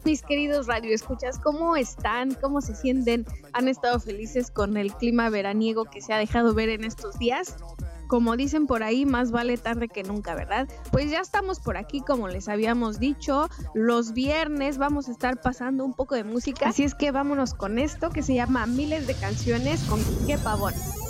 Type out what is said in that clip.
Mis queridos radioescuchas, ¿cómo están? ¿Cómo se sienten? ¿Han estado felices con el clima veraniego que se ha dejado ver en estos días? Como dicen por ahí, más vale tarde que nunca, ¿verdad? Pues ya estamos por aquí, como les habíamos dicho, los viernes vamos a estar pasando un poco de música, así es que vámonos con esto que se llama Miles de Canciones con Quique Pavón.